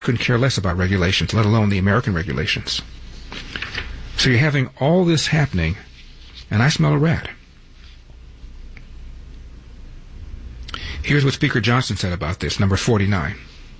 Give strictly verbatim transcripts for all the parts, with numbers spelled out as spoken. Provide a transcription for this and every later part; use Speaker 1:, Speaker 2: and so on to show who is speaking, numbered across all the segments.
Speaker 1: couldn't care less about regulations, let alone the American regulations. So you're having all this happening, and I smell a rat. Here's what Speaker Johnson said about this, number forty-nine.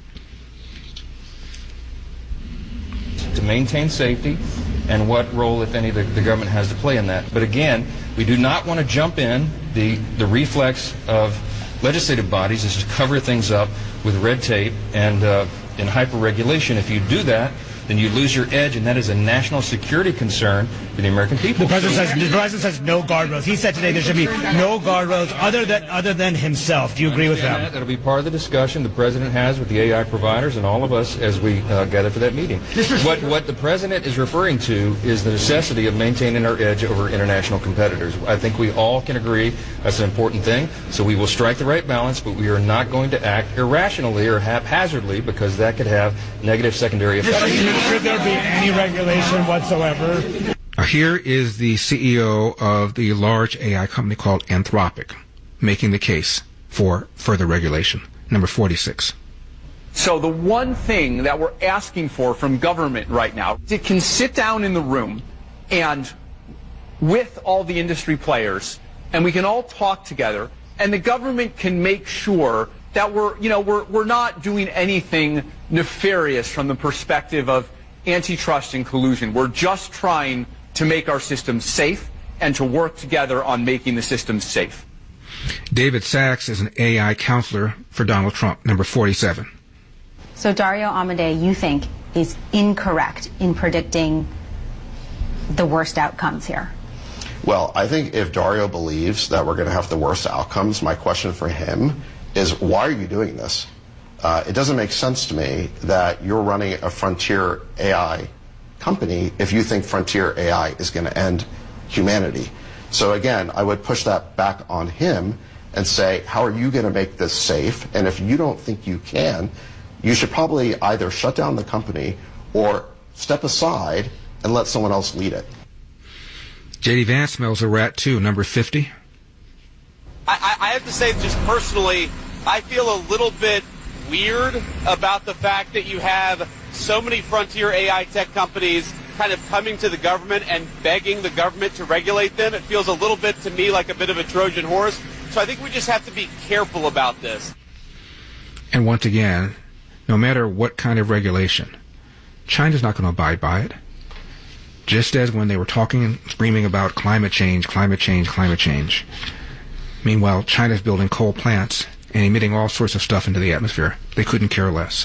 Speaker 2: To maintain safety and what role, if any, the, the government has to play in that. But again, we do not want to jump in. The, the reflex of legislative bodies is to cover things up with red tape and uh, in hyper-regulation. If you do that, then you lose your edge, and that is a national security concern for the American people.
Speaker 3: The president says, the president says no guardrails. He said today there should be no guardrails other than other than himself. Do you agree with that?
Speaker 2: that? That'll be part of the discussion the president has with the A I providers and all of us as we uh, gather for that meeting. What, what the president is referring to is the necessity of maintaining our edge over international competitors. I think we all can agree that's an important thing. So we will strike the right balance, but we are not going to act irrationally or haphazardly because that could have negative secondary effects.
Speaker 3: Should there be any regulation whatsoever?
Speaker 1: Here is the C E O of the large A I company called Anthropic making the case for further regulation. Number forty-six.
Speaker 4: So the one thing that we're asking for from government right now, it can sit down in the room and with all the industry players, and we can all talk together, and the government can make sure that we're, you know, we're, we're not doing anything nefarious from the perspective of antitrust and collusion. We're just trying to make our system safe and to work together on making the system safe.
Speaker 1: David Sachs is an A I counselor for Donald Trump, number forty-seven.
Speaker 5: So Dario Amodei, you think, is incorrect in predicting the worst outcomes here?
Speaker 6: Well, I think if Dario believes that we're going to have the worst outcomes, my question for him is, why are you doing this? Uh, it doesn't make sense to me that you're running a frontier A I company if you think frontier A I is going to end humanity. So again, I would push that back on him and say, how are you going to make this safe? And if you don't think you can, you should probably either shut down the company or step aside and let someone else lead it.
Speaker 1: J D. Vance smells a rat too, number fifty.
Speaker 7: I, I have to say, just personally, I feel a little bit weird about the fact that you have so many frontier A I tech companies kind of coming to the government and begging the government to regulate them. It feels a little bit to me like a bit of a Trojan horse. So I think we just have to be careful about this.
Speaker 1: And once again, no matter what kind of regulation, China's not going to abide by it. Just as when they were talking and screaming about climate change, climate change, climate change. Meanwhile, China's building coal plants and emitting all sorts of stuff into the atmosphere. They couldn't care less.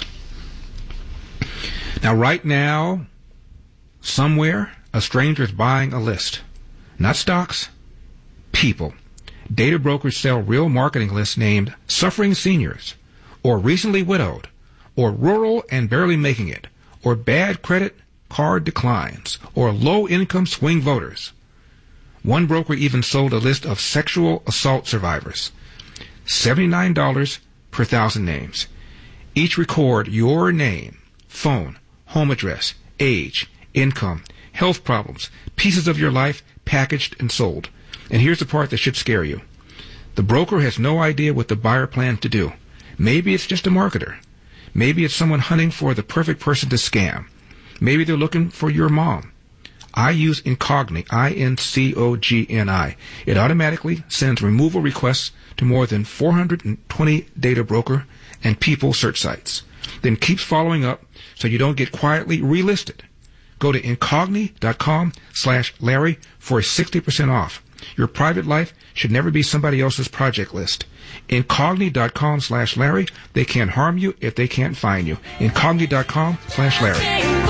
Speaker 1: Now, right now, somewhere, a stranger is buying a list. Not stocks, people. Data brokers sell real marketing lists named Suffering Seniors, or Recently Widowed, or Rural and Barely Making It, or Bad Credit Card Declines, or Low-Income Swing Voters. One broker even sold a list of sexual assault survivors. seventy-nine dollars per thousand names. Each record your name, phone, home address, age, income, health problems, pieces of your life packaged and sold. And here's the part that should scare you. The broker has no idea what the buyer plans to do. Maybe it's just a marketer. Maybe it's someone hunting for the perfect person to scam. Maybe they're looking for your mom. I use Incogni, I N C O G N I. It automatically sends removal requests to more than four hundred twenty data broker and people search sites. Then keeps following up so you don't get quietly relisted. Go to Incogni.com slash Larry for sixty percent off. Your private life should never be somebody else's project list. Incogni.com slash Larry. They can't harm you if they can't find you. Incogni.com slash Larry.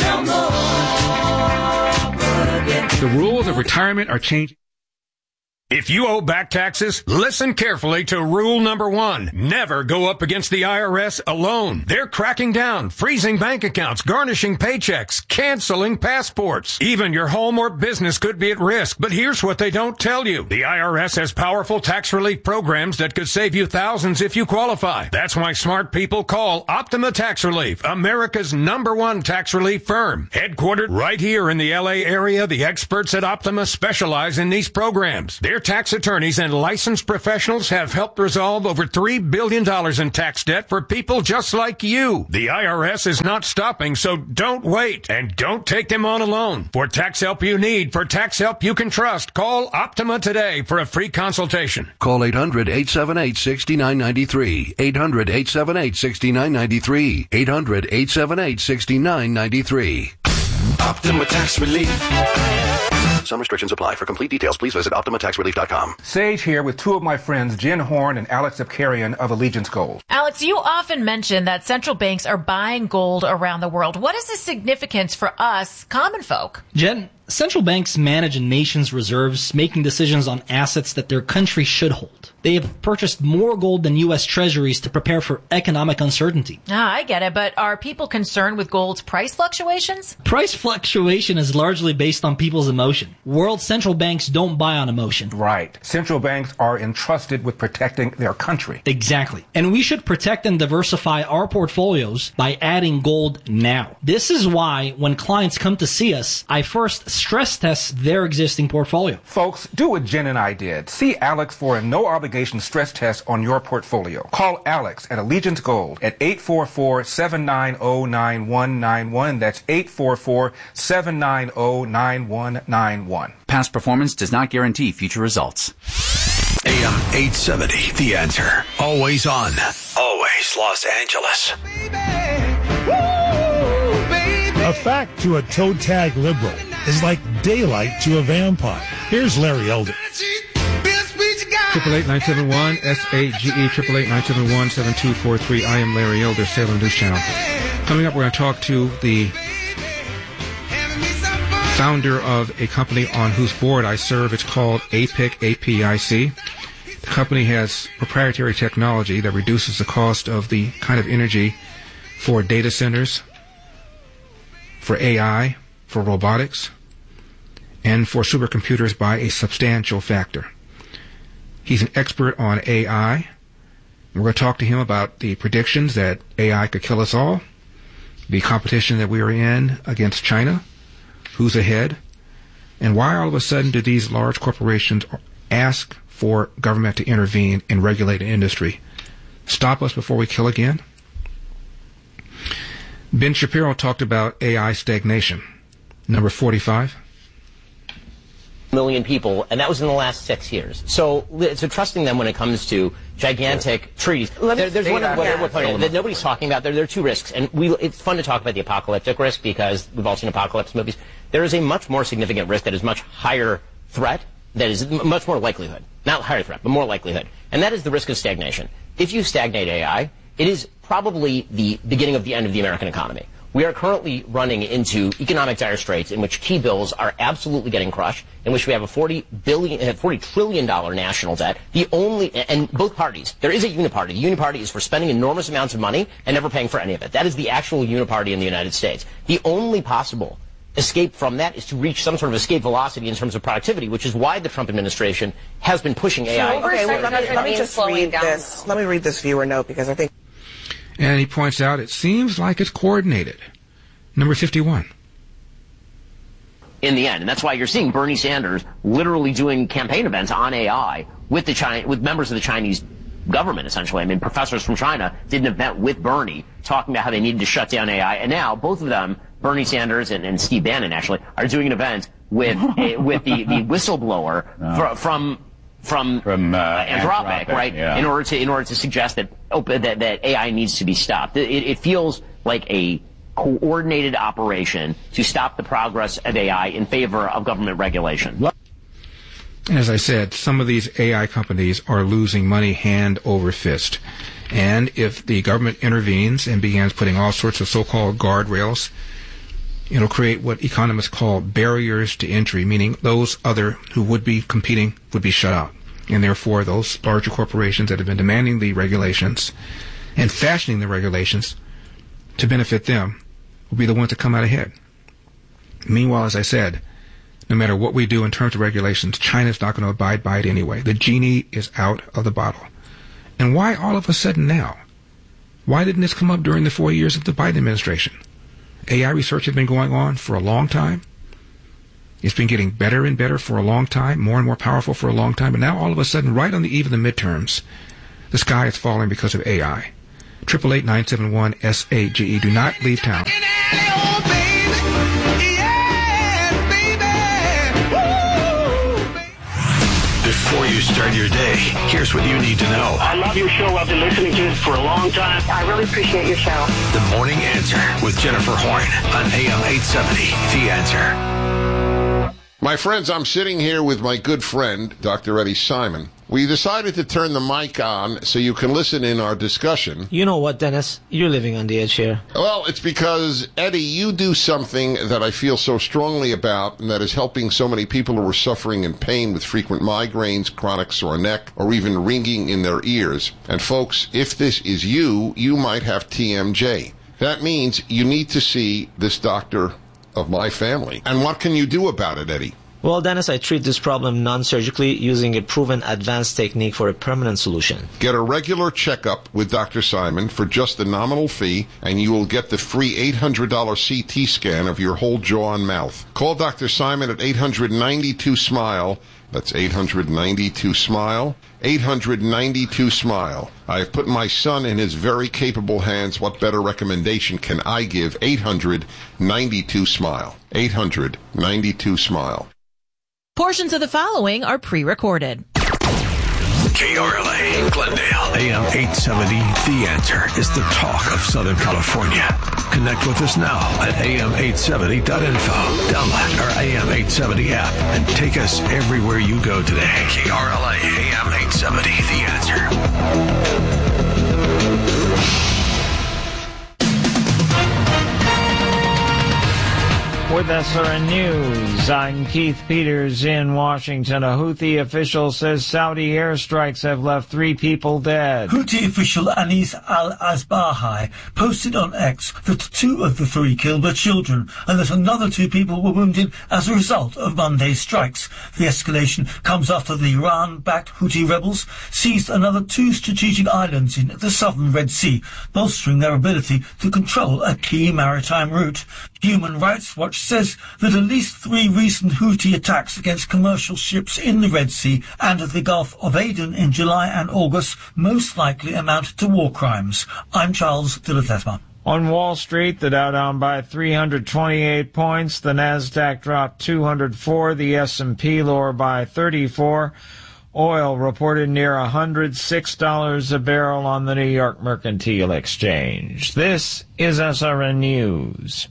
Speaker 1: The rules of retirement are changing.
Speaker 8: If you owe back taxes, listen carefully to rule number one. Never go up against the I R S alone. They're cracking down, freezing bank accounts, garnishing paychecks, canceling passports. Even your home or business could be at risk. But here's what they don't tell you. The I R S has powerful tax relief programs that could save you thousands if you qualify. That's why smart people call Optima Tax Relief, America's number one tax relief firm. Headquartered right here in the L A area, the experts at Optima specialize in these programs. Their tax attorneys and licensed professionals have helped resolve over three billion dollars in tax debt for people just like you. The I R S is not stopping, so don't wait. And don't take them on alone. For tax help you need, for tax help you can trust, call Optima today for a free consultation.
Speaker 9: Call eight hundred, eight seven eight, six nine nine three. eight hundred, eight seven eight, six nine nine three. eight hundred, eight seven eight, six nine nine three.
Speaker 10: Optima Tax Relief.
Speaker 9: Some restrictions apply. For complete details, please visit optima tax relief dot com.
Speaker 1: Sage here with two of my friends, Jen Horn and Alex Abkarian of Allegiance Gold.
Speaker 11: Alex, you often mention that central banks are buying gold around the world. What is the significance for us, common folk?
Speaker 12: Jen, central banks manage a nation's reserves, making decisions on assets that their country should hold. They have purchased more gold than U S treasuries to prepare for economic uncertainty.
Speaker 11: Ah, I get it, but are people concerned with gold's price fluctuations?
Speaker 12: Price fluctuation is largely based on people's emotion. World central banks don't buy on emotion.
Speaker 1: Right. Central banks are entrusted with protecting their country.
Speaker 12: Exactly. And we should protect and diversify our portfolios by adding gold now. This is why when clients come to see us, I first stress test their existing portfolio.
Speaker 1: Folks, do what Jen and I did. See Alex for a no obligation stress test on your portfolio. Call Alex at Allegiance Gold at eight four four, seven nine zero, nine one nine one. That's eight four four, seven nine zero, nine one nine one.
Speaker 13: Past performance does not guarantee future results.
Speaker 10: A M eight seventy, The Answer. Always on. Always Los Angeles.
Speaker 14: A fact to a toe tag liberal is like daylight to a vampire. Here's Larry Elder.
Speaker 1: Triple eight nine seven one S A G E triple eight nine seven one seven two four three. I am Larry Elder, Salem News Channel. Coming up, we're going to talk to the founder of a company on whose board I serve. It's called A P I C, A P I C. The company has proprietary technology that reduces the cost of the kind of energy for data centers, for A I, for robotics, and for supercomputers by a substantial factor. He's an expert on A I. We're going to talk to him about the predictions that A I could kill us all, the competition that we are in against China, who's ahead, and why all of a sudden do these large corporations ask for government to intervene and regulate an industry? Stop us before we kill again? Ben Shapiro talked about A I stagnation. Number forty-five.
Speaker 15: Million people, and that was in the last six years. So, so trusting them when it comes to gigantic treaties. There, there's one other yeah. point that nobody's talking about. There, there are two risks, and we, it's fun to talk about the apocalyptic risk because we've all seen apocalypse movies. There is a much more significant risk that is much higher threat, that is much more likelihood. Not higher threat, but more likelihood. And that is the risk of stagnation. If you stagnate A I, it is probably the beginning of the end of the American economy. We are currently running into economic dire straits in which T-bills are absolutely getting crushed, in which we have a forty billion, forty trillion dollars national debt. The only, and both parties, there is a uniparty. The uniparty is for spending enormous amounts of money and never paying for any of it. That is the actual uniparty in the United States. The only possible escape from that is to reach some sort of escape velocity in terms of productivity, which is why the Trump administration has been pushing A I.
Speaker 16: Okay, well, let me, let me just read this. Let me read this viewer note because I think.
Speaker 1: And he points out it seems like it's coordinated. Number fifty-one.
Speaker 15: In the end, and that's why you're seeing Bernie Sanders literally doing campaign events on A I with the China, with members of the Chinese government, essentially. I mean, professors from China did an event with Bernie talking about how they needed to shut down A I, and now both of them, Bernie Sanders and, and Steve Bannon, actually, are doing an event with a, with the, the whistleblower no. fr- from. From, from uh, uh, Anthropic, Anthropic, right? Yeah. In order to in order to suggest that oh, that, that A I needs to be stopped. It, it feels like a coordinated operation to stop the progress of A I in favor of government regulation.
Speaker 1: As I said, some of these A I companies are losing money hand over fist. And if the government intervenes and begins putting all sorts of so-called guardrails, it'll create what economists call barriers to entry, meaning those other who would be competing would be shut out. And therefore, those larger corporations that have been demanding the regulations and fashioning the regulations to benefit them will be the ones that come out ahead. Meanwhile, as I said, no matter what we do in terms of regulations, China's not going to abide by it anyway. The genie is out of the bottle. And why all of a sudden now? Why didn't this come up during the four years of the Biden administration? A I research has been going on for a long time. It's been getting better and better for a long time, more and more powerful for a long time, but now all of a sudden, right on the eve of the midterms, the sky is falling because of A I. triple eight nine seven one S A G E. Do not leave town.
Speaker 10: Before you start your day, here's what you need to know.
Speaker 17: I love your show. I've been listening to it for a long time.
Speaker 16: I really appreciate your show.
Speaker 10: The Morning Answer with Jennifer Horn on A M eight seventy. The Answer.
Speaker 18: My friends, I'm sitting here with my good friend, Doctor Eddie Simon. We decided to turn the mic on so you can listen in our discussion.
Speaker 19: You know what, Dennis? You're living on the edge here.
Speaker 18: Well, it's because, Eddie, you do something that I feel so strongly about, and that is helping so many people who are suffering in pain with frequent migraines, chronic sore neck, or even ringing in their ears. And folks, if this is you, you might have T M J. That means you need to see this doctor of my family. And what can you do about it, Eddie?
Speaker 19: Well, Dennis, I treat this problem non-surgically using a proven advanced technique for a permanent solution.
Speaker 18: Get a regular checkup with Doctor Simon for just a nominal fee, and you will get the free eight hundred dollars C T scan of your whole jaw and mouth. Call Doctor Simon at eight hundred ninety-two SMILE. That's eight hundred ninety-two SMILE. eight hundred ninety-two SMILE. I have put my son in his very capable hands. What better recommendation can I give? eight hundred ninety-two SMILE. eight hundred ninety-two SMILE.
Speaker 11: Portions of the following are pre-recorded.
Speaker 10: K R L A, Glendale, A M eight seventy. The Answer is the talk of Southern California. Connect with us now at A M eight seventy dot info. Download our A M eight seventy app and take us everywhere you go today. K R L A, A M eight seventy. The Answer.
Speaker 20: With S R N News, I'm Keith Peters in Washington. A Houthi official says Saudi airstrikes have left three people dead.
Speaker 21: Houthi official Anis al-Asbahi posted on X that two of the three killed were children and that another two people were wounded as a result of Monday's strikes. The escalation comes after the Iran-backed Houthi rebels seized another two strategic islands in the southern Red Sea, bolstering their ability to control a key maritime route. Human Rights Watch says that at least three recent Houthi attacks against commercial ships in the Red Sea and the Gulf of Aden in July and August most likely amount to war crimes. I'm Charles de la Tesma.
Speaker 20: On Wall Street, the Dow down by three hundred twenty-eight points, the Nasdaq dropped two hundred four, the S and P lower by thirty-four. Oil reported near one hundred six dollars a barrel on the New York Mercantile Exchange. This is S R N News.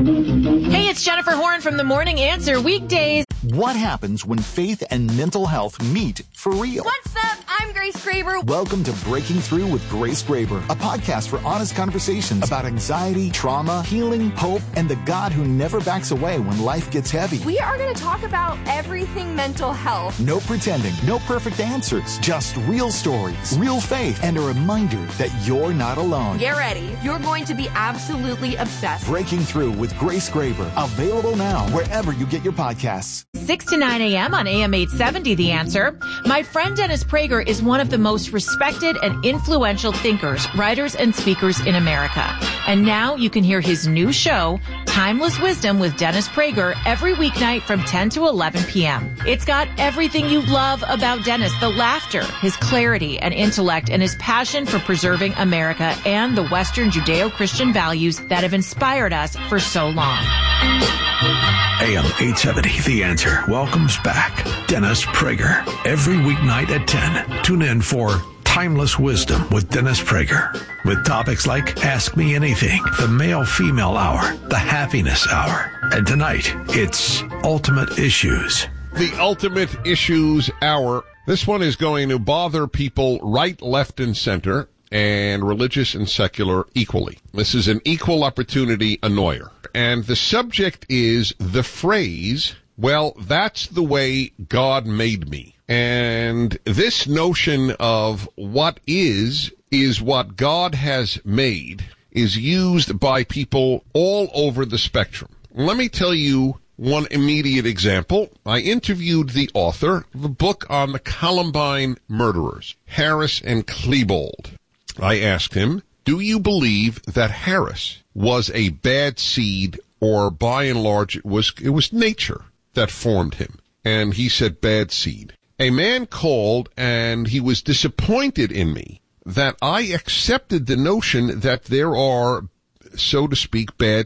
Speaker 11: Hey, it's Jennifer Horn from The Morning Answer, weekdays.
Speaker 22: What happens when faith and mental health meet for real?
Speaker 23: What's up? I'm Grace Graber.
Speaker 22: Welcome to Breaking Through with Grace Graber, a podcast for honest conversations about anxiety, trauma, healing, hope, and the God who never backs away when life gets heavy.
Speaker 23: We are going to talk about everything mental health.
Speaker 22: No pretending, no perfect answers, just real stories, real faith, and a reminder that you're not alone.
Speaker 23: Get ready. You're going to be absolutely obsessed.
Speaker 22: Breaking Through with Grace Graber, available now wherever you get your podcasts.
Speaker 11: six to nine a.m. on A M eight seventy, The Answer. My friend Dennis Prager is one of the most respected and influential thinkers, writers, and speakers in America. And now you can hear his new show, Timeless Wisdom with Dennis Prager, every weeknight from ten to eleven p.m. It's got everything you love about Dennis, the laughter, his clarity and intellect, and his passion for preserving America and the Western Judeo-Christian values that have inspired us for so long.
Speaker 10: A M eight seventy, The Answer, welcomes back Dennis Prager. Every weeknight at ten. Tune in for Timeless Wisdom with Dennis Prager. With topics like Ask Me Anything, the Male-Female Hour, the Happiness Hour. And tonight, it's Ultimate Issues.
Speaker 18: The Ultimate Issues Hour. This one is going to bother people right, left, and center, and religious and secular equally. This is an equal opportunity annoyer. And the subject is the phrase, well, that's the way God made me. And this notion of what is, is what God has made, is used by people all over the spectrum. Let me tell you one immediate example. I interviewed the author of a book on the Columbine murderers, Harris and Klebold. I asked him, do you believe that Harris was a bad seed, or by and large it was it was nature that formed him. And he said bad seed. A man called and he was disappointed in me that I accepted the notion that there are, so to speak, bad